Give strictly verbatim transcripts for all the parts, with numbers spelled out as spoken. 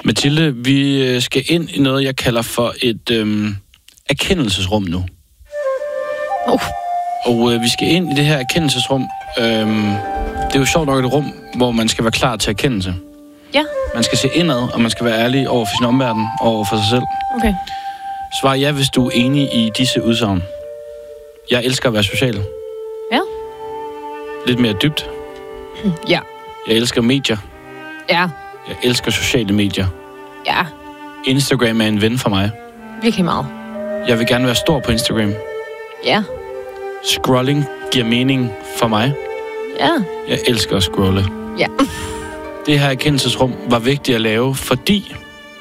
Mathilde, vi skal ind i noget, jeg kalder for et øhm, erkendelsesrum nu. Uh. Og øh, vi skal ind i det her erkendelsesrum. Øhm, det er jo sjovt nok et rum, hvor man skal være klar til erkendelse. Ja. Man skal se indad, og man skal være ærlig over for sin omverden og over for sig selv. Okay. Svar ja, hvis du er enig i disse udsagn. Jeg elsker at være social. Ja. Lidt mere dybt. Ja. Jeg elsker medier. Ja. Jeg elsker sociale medier. Ja. Instagram er en ven for mig. Virkelig meget. Jeg vil gerne være stor på Instagram. Ja. Scrolling giver mening for mig. Ja. Jeg elsker at scrolle. Ja. Det her erkendelsesrum var vigtigt at lave, fordi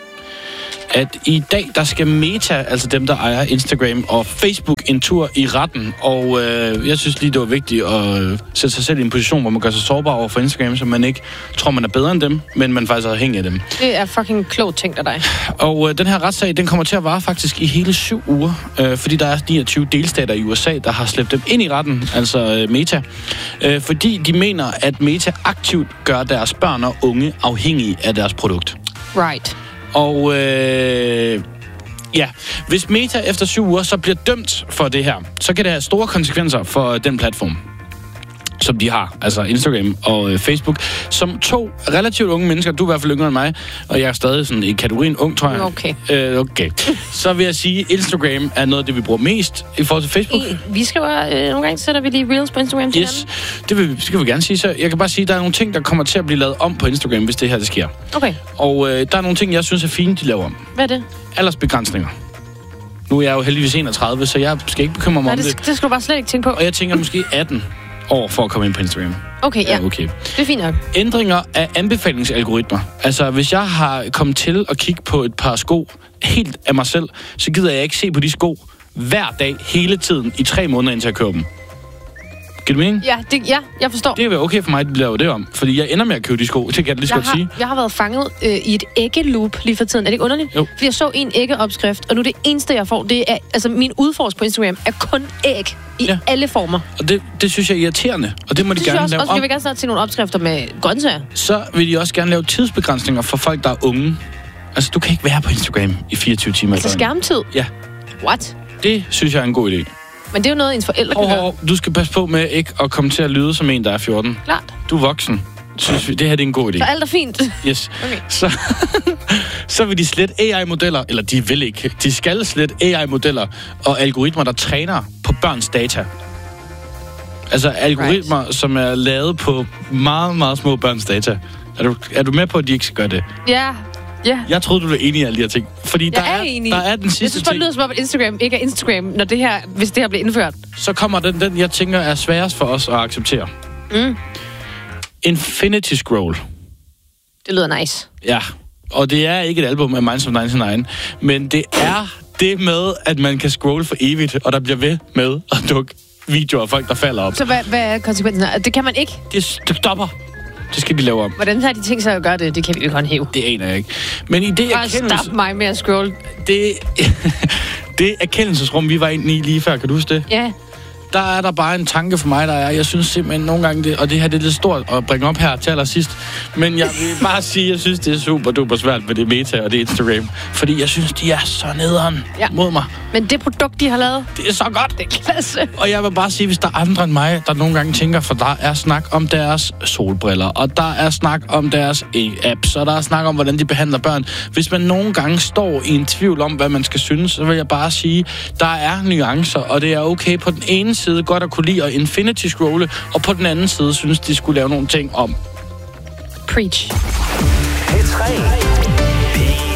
at i dag, der skal Meta, altså dem, der ejer Instagram og Facebook, en tur i retten. Og øh, jeg synes lige, det var vigtigt at øh, sætte sig selv i en position, hvor man gør sig sårbar over for Instagram, så man ikke tror, man er bedre end dem, men man faktisk er afhængig af dem. Det er fucking klogt tænkt af dig. Og øh, den her retssag, den kommer til at vare faktisk i hele syv uger, øh, fordi der er niogtyve delstater i U S A, der har slæbt dem ind i retten, altså øh, Meta. Øh, fordi de mener, at Meta aktivt gør deres børn og unge afhængige af deres produkt. Right. Og øh, ja, hvis Meta efter syv uger så bliver dømt for det her, så kan det have store konsekvenser for den platform, som de har, altså Instagram og øh, Facebook, som to relativt unge mennesker, du er i hvert fald yngre end mig, og jeg er stadig sådan i kategorien ung, tror jeg. Okay. Øh, okay. Så vil jeg sige, Instagram er noget af det, vi bruger mest i forhold til Facebook. I, vi skriver, øh, nogle gange sætter vi lige reels på Instagram til Yes, det vil, skal vi gerne sige. Så jeg kan bare sige, at der er nogle ting, der kommer til at blive lavet om på Instagram, hvis det her det sker. Okay. Og øh, der er nogle ting, jeg synes er fine, de laver om. Hvad er det? Aldersbegrænsninger. Nu er jeg jo heldigvis enogtredive, så jeg skal ikke bekymre mig Nej, om det. det. Det skal du bare slet ikke tænke på. Og jeg tænker måske atten år for at komme ind på Instagram. Okay, ja. Ja, okay. Det er fint nok. Ændringer af anbefalingsalgoritmer. Altså, hvis jeg har kommet til at kigge på et par sko helt af mig selv, så gider jeg ikke se på de sko hver dag, hele tiden, i tre måneder, indtil jeg køber dem. Giver det mening? Ja, det, ja, jeg forstår. Det er jo okay for mig, at de laver det om. Fordi jeg ender med at købe de sko. Det kan jeg lige så godt har, sige. Jeg har været fanget øh, i et æggeloop lige for tiden. Er det ikke underligt? Jo. Fordi jeg så en æggeopskrift, og nu det eneste, jeg får, det er... Altså, min udforsk på Instagram er kun æg i Ja. alle former. Og det, det synes jeg er irriterende. Og det må de Det gerne også, lave også, om. jeg vil gerne snart se nogle opskrifter med grøntsager. Så vil de også gerne lave tidsbegrænsninger for folk, der er unge. Altså, du kan ikke være på Instagram i fireogtyve timer. Altså skærmtid? Ja. What? Det synes jeg er en god idé. Men det er jo noget, ens forældre kan Oh, gøre. oh, du skal passe på med ikke at komme til at lyde som en, der er fjorten. Klart. Du er voksen. Synes vi, det her det er en god idé. Så alt er fint. Yes. Okay. Så, så vil de slette A I-modeller, eller de vil ikke. De skal slette A I-modeller og algoritmer, der træner på børns data. Altså algoritmer, right. som er lavet på meget, meget små børns data. Er du, er du med på, at de ikke skal gøre det? Ja. Ja. Jeg troede, du var enig i alle de her ting. Fordi Jeg der er er, enig. der er den sidste Jeg synes bare, det ting. lyder som om, at Instagram ikke er Instagram, når det her, hvis det her bliver indført. Så kommer den, den, jeg tænker, er sværest for os at acceptere. Mm. Infinity Scroll. Det lyder nice. Ja, og det er ikke et album af Minds of nioghalvfems, men det er det med, at man kan scrolle for evigt, og der bliver ved med at dukke videoer af folk, der falder op. Så hvad, hvad er konsekvensen her? Det kan man ikke. Det, det stopper. Det skal de lave om. Hvordan har de tænkt sig at gøre det? Det kan vi ikke håndhæve. Det aner jeg ikke. Men i det Bare erkendelse... stop mig med at scrolle. Det, det erkendelsesrum, vi var inde i lige før, kan du huske det? Ja. Der er der bare en tanke for mig, der er, jeg synes simpelthen nogle gange, det, og det her det er lidt stort at bringe op her til allersidst, men jeg vil bare sige, jeg synes, det er super duper svært med det Meta og det Instagram, fordi jeg synes, de er så nederen Ja. mod mig. Men det produkt, de har lavet, Det er så godt. det er klasse. Og jeg vil bare sige, hvis der er andre end mig, der nogle gange tænker, for der er snak om deres solbriller, og der er snak om deres apps, og der er snak om, hvordan de behandler børn. Hvis man nogle gange står i en tvivl om, hvad man skal synes, så vil jeg bare sige, der er nuancer, og det er okay på den ene side godt at kunne lide at infinity scrolle, og på den anden side synes, de skulle lave nogle ting om. Preach. P tre.